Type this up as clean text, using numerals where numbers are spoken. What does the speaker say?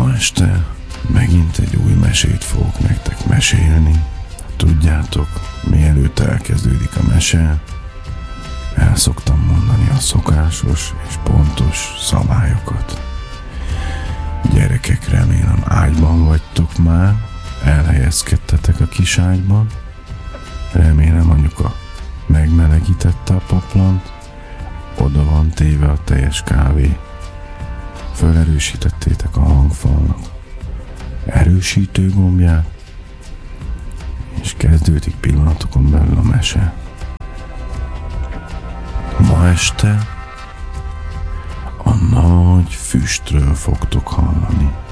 Ma este megint egy új mesét fogok nektek mesélni. Tudjátok, mielőtt elkezdődik a mese, el szoktam mondani a szokásos és pontos szabályokat. Gyerekek, remélem ágyban vagytok már, elhelyezkedtetek a kis ágyban. Remélem anyuka megmelegítette a paplant, oda van téve a teljes kávé. Felerősítettétek a hangfalnak erősítő gombját, és kezdődik pillanatokon belül a mese. Ma este a nagy füstről fogtok hallani.